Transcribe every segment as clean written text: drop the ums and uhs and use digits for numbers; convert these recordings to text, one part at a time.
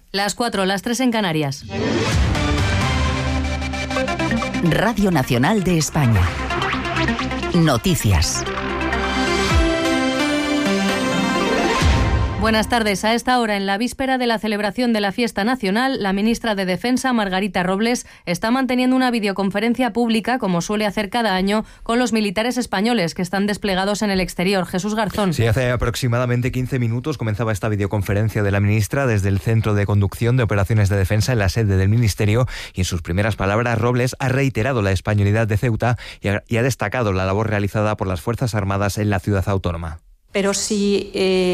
Las 4, las 3 en Canarias. Radio Nacional de España. Noticias. Buenas tardes. A esta hora, en la víspera de la celebración de la fiesta nacional, la ministra de Defensa, Margarita Robles, está manteniendo una videoconferencia pública, como suele hacer cada año, con los militares españoles que están desplegados en el exterior. Jesús Garzón. Sí, hace aproximadamente 15 minutos comenzaba esta videoconferencia de la ministra desde el Centro de Conducción de Operaciones de Defensa en la sede del Ministerio, y en sus primeras palabras Robles ha reiterado la españolidad de Ceuta y ha destacado la labor realizada por las Fuerzas Armadas en la ciudad autónoma. Pero si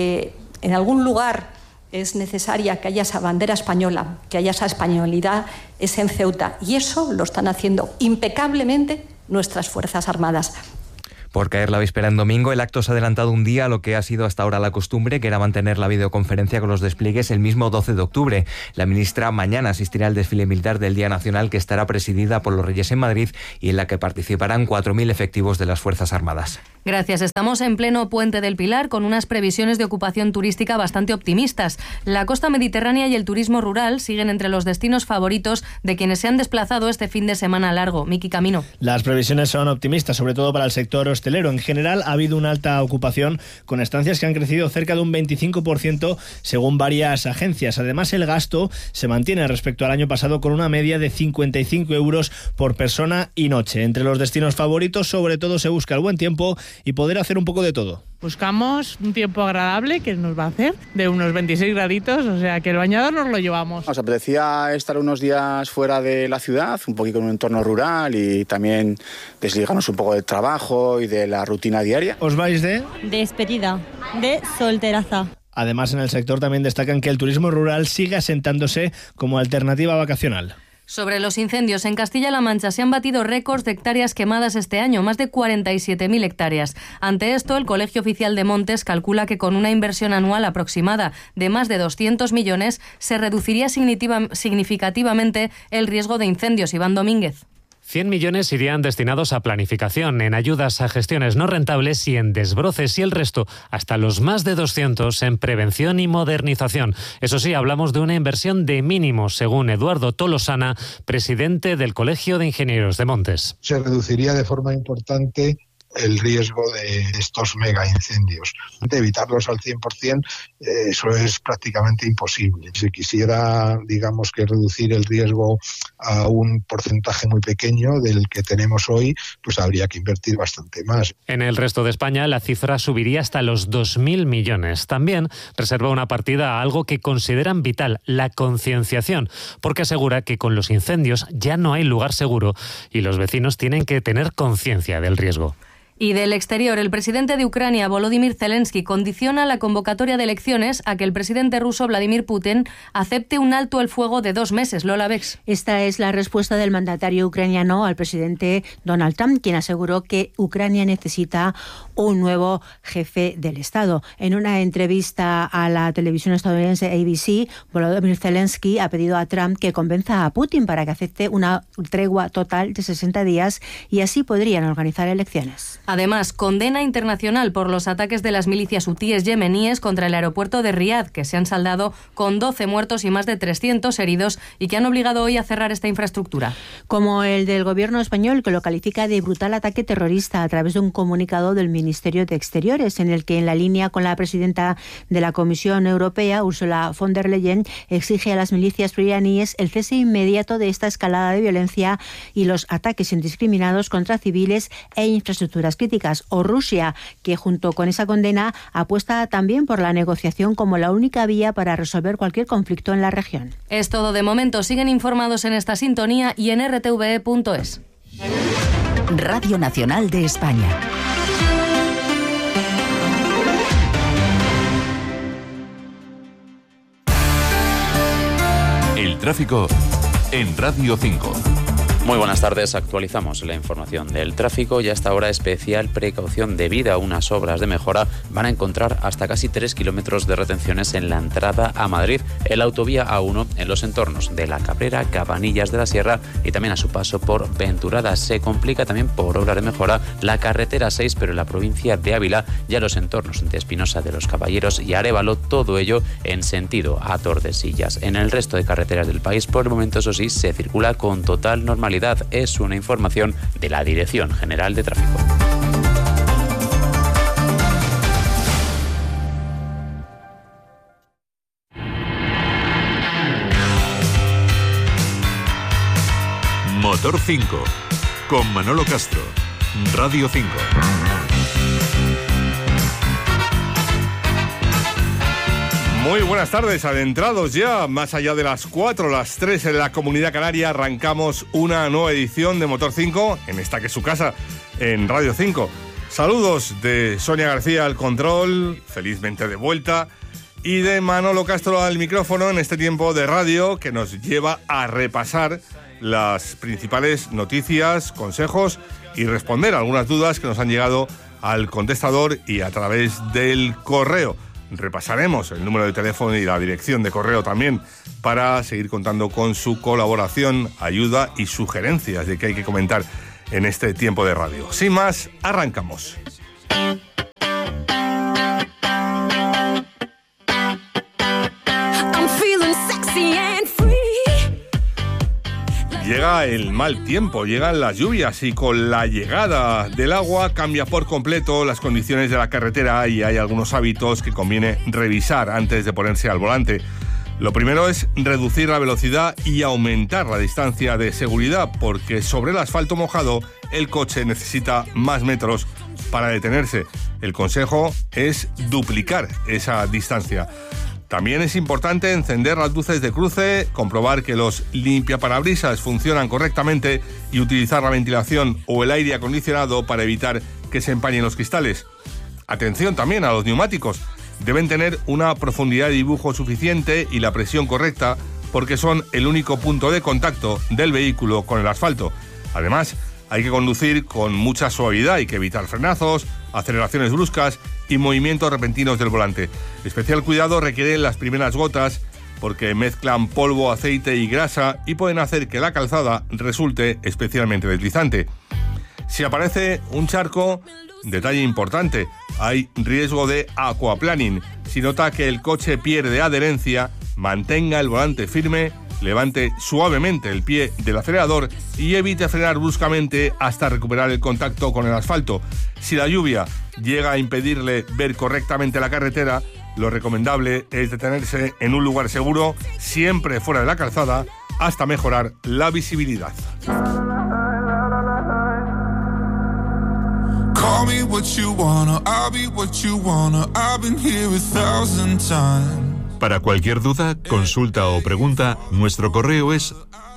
en algún lugar es necesaria que haya esa bandera española, que haya esa españolidad, es en Ceuta. Y eso lo están haciendo impecablemente nuestras Fuerzas Armadas. Por caer la víspera en domingo, el acto se ha adelantado un día a lo que ha sido hasta ahora la costumbre, que era mantener la videoconferencia con los despliegues el mismo 12 de octubre. La ministra mañana asistirá al desfile militar del Día Nacional, que estará presidida por los Reyes en Madrid y en la que participarán 4.000 efectivos de las Fuerzas Armadas. Gracias. Estamos en pleno Puente del Pilar con unas previsiones de ocupación turística bastante optimistas. La costa mediterránea y el turismo rural siguen entre los destinos favoritos de quienes se han desplazado este fin de semana largo. Miki Camino. Las previsiones son optimistas, sobre todo para el sector hostelero. En general ha habido una alta ocupación con estancias que han crecido cerca de un 25% según varias agencias. Además, el gasto se mantiene respecto al año pasado con una media de 55 euros por persona y noche. Entre los destinos favoritos, sobre todo, se busca el buen tiempo y poder hacer un poco de todo. Buscamos un tiempo agradable que nos va a hacer de unos 26 graditos, o sea que el bañador nos lo llevamos. Nos apetecía estar unos días fuera de la ciudad, un poquito en un entorno rural y también desligarnos un poco del trabajo y de la rutina diaria. ¿Os vais de? Despedida, de solteraza. Además, en el sector también destacan que el turismo rural sigue asentándose como alternativa vacacional. Sobre los incendios, en Castilla-La Mancha se han batido récords de hectáreas quemadas este año, más de 47.000 hectáreas. Ante esto, el Colegio Oficial de Montes calcula que con una inversión anual aproximada de más de 200 millones se reduciría significativamente el riesgo de incendios. Iván Domínguez. 100 millones irían destinados a planificación, en ayudas a gestiones no rentables y en desbroces, y el resto, hasta los más de 200, en prevención y modernización. Eso sí, hablamos de una inversión de mínimo, según Eduardo Tolosana, presidente del Colegio de Ingenieros de Montes. Se reduciría de forma importante el riesgo de estos mega incendios. De evitarlos al 100%, eso es prácticamente imposible. Si quisiera, digamos, que reducir el riesgo a un porcentaje muy pequeño del que tenemos hoy, pues habría que invertir bastante más. En el resto de España la cifra subiría hasta los 2.000 millones. También reserva una partida a algo que consideran vital, la concienciación, porque asegura que con los incendios ya no hay lugar seguro y los vecinos tienen que tener conciencia del riesgo. Y del exterior, el presidente de Ucrania, Volodymyr Zelensky, condiciona la convocatoria de elecciones a que el presidente ruso, Vladimir Putin, acepte un alto el fuego de 2 meses. Lola Bex. Esta es la respuesta del mandatario ucraniano al presidente Donald Trump, quien aseguró que Ucrania necesita un nuevo jefe del Estado. En una entrevista a la televisión estadounidense ABC, Volodymyr Zelensky ha pedido a Trump que convenza a Putin para que acepte una tregua total de 60 días y así podrían organizar elecciones. Además, condena internacional por los ataques de las milicias hutíes yemeníes contra el aeropuerto de Riad, que se han saldado con 12 muertos y más de 300 heridos y que han obligado hoy a cerrar esta infraestructura. Como el del gobierno español, que lo califica de brutal ataque terrorista a través de un comunicado del Ministerio de Exteriores, en el que, en la línea con la presidenta de la Comisión Europea, Ursula von der Leyen, exige a las milicias iraníes el cese inmediato de esta escalada de violencia y los ataques indiscriminados contra civiles e infraestructuras críticas, o Rusia, que junto con esa condena apuesta también por la negociación como la única vía para resolver cualquier conflicto en la región. Es todo de momento. Siguen informados en esta sintonía y en rtve.es. Radio Nacional de España. El tráfico en Radio 5. Muy buenas tardes, actualizamos la información del tráfico y hasta ahora especial precaución debido a unas obras de mejora. Van a encontrar hasta casi 3 kilómetros de retenciones en la entrada a Madrid, en la autovía A1 en los entornos de La Cabrera, Cabanillas de la Sierra y también a su paso por Venturada. Se complica también por obra de mejora la carretera 6, pero en la provincia de Ávila ya los entornos de Espinosa de los Caballeros y Arévalo, todo ello en sentido a Tordesillas. En el resto de carreteras del país, por el momento, eso sí, se circula con total normalidad. Es una información de la Dirección General de Tráfico. Motor 5, con Manolo Castro, Radio 5. Muy buenas tardes, adentrados ya, más allá de las 4, las 3 en la Comunidad Canaria, arrancamos una nueva edición de Motor 5, en esta que es su casa, en Radio 5. Saludos de Sonia García al control, felizmente de vuelta, y de Manolo Castro al micrófono en este tiempo de radio que nos lleva a repasar las principales noticias, consejos y responder a algunas dudas que nos han llegado al contestador y a través del correo. Repasaremos el número de teléfono y la dirección de correo también para seguir contando con su colaboración, ayuda y sugerencias de qué hay que comentar en este tiempo de radio. Sin más, arrancamos. Llega el mal tiempo, llegan las lluvias y con la llegada del agua cambia por completo las condiciones de la carretera y hay algunos hábitos que conviene revisar antes de ponerse al volante. Lo primero es reducir la velocidad y aumentar la distancia de seguridad porque sobre el asfalto mojado el coche necesita más metros para detenerse. El consejo es duplicar esa distancia. También es importante encender las luces de cruce, comprobar que los limpiaparabrisas funcionan correctamente y utilizar la ventilación o el aire acondicionado para evitar que se empañen los cristales. Atención también a los neumáticos. Deben tener una profundidad de dibujo suficiente y la presión correcta porque son el único punto de contacto del vehículo con el asfalto. Además, hay que conducir con mucha suavidad, hay que evitar frenazos, aceleraciones bruscas y movimientos repentinos del volante. Especial cuidado requieren las primeras gotas porque mezclan polvo, aceite y grasa y pueden hacer que la calzada resulte especialmente deslizante. Si aparece un charco, detalle importante, hay riesgo de aquaplaning. Si nota que el coche pierde adherencia, mantenga el volante firme, levante suavemente el pie del acelerador y evite frenar bruscamente hasta recuperar el contacto con el asfalto. Si la lluvia llega a impedirle ver correctamente la carretera, lo recomendable es detenerse en un lugar seguro, siempre fuera de la calzada, hasta mejorar la visibilidad. Call me what you wanna, I'll be what you wanna, I've been here 1,000 times. Para cualquier duda, consulta o pregunta, nuestro correo es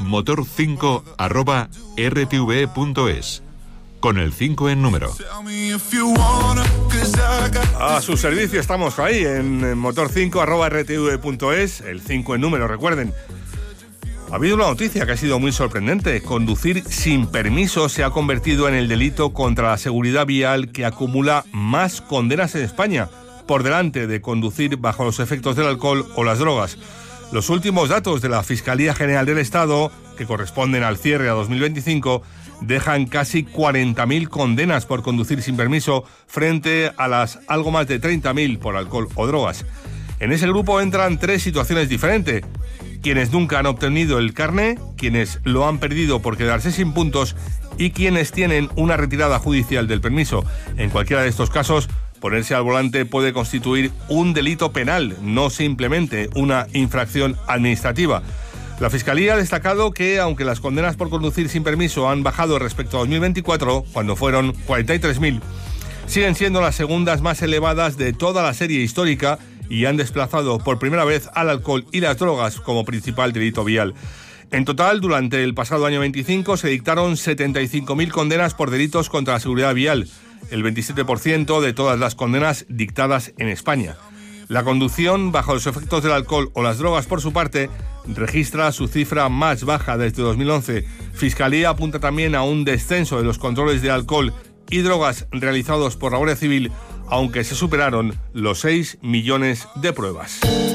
motor5@rtve.es, con el 5 en número. A su servicio estamos ahí en motor5@rtve.es, el 5 en número, recuerden. Ha habido una noticia que ha sido muy sorprendente. Conducir sin permiso se ha convertido en el delito contra la seguridad vial que acumula más condenas en España, por delante de conducir bajo los efectos del alcohol o las drogas. Los últimos datos de la Fiscalía General del Estado, que corresponden al cierre a 2025, dejan casi 40.000 condenas por conducir sin permiso frente a las algo más de 30.000 por alcohol o drogas. En ese grupo entran 3 situaciones diferentes. Quienes nunca han obtenido el carné, quienes lo han perdido por quedarse sin puntos y quienes tienen una retirada judicial del permiso. En cualquiera de estos casos, ponerse al volante puede constituir un delito penal, no simplemente una infracción administrativa. La Fiscalía ha destacado que, aunque las condenas por conducir sin permiso han bajado respecto a 2024, cuando fueron 43.000, siguen siendo las segundas más elevadas de toda la serie histórica y han desplazado por primera vez al alcohol y las drogas como principal delito vial. En total, durante el pasado año 25 se dictaron 75.000 condenas por delitos contra la seguridad vial, el 27% de todas las condenas dictadas en España. La conducción bajo los efectos del alcohol o las drogas, por su parte, registra su cifra más baja desde 2011. Fiscalía apunta también a un descenso de los controles de alcohol y drogas realizados por la Guardia Civil, aunque se superaron los 6 millones de pruebas.